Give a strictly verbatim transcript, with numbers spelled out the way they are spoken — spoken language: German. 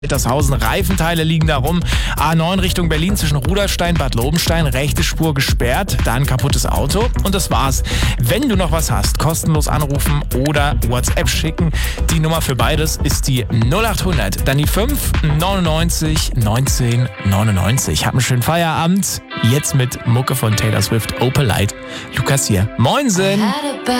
Rittershausen, Reifenteile liegen da rum. A neun Richtung Berlin zwischen Ruderstein, Bad Lobenstein, rechte Spur gesperrt, dann kaputtes Auto und das war's. Wenn du noch was hast, kostenlos anrufen oder WhatsApp schicken. Die Nummer für beides ist die null acht hundert, dann die fünf neunundneunzig neunzehn neunundneunzig. Hab einen schönen Feierabend. Jetzt mit Mucke von Taylor Swift, Opalite. Lukas hier. Moinsen!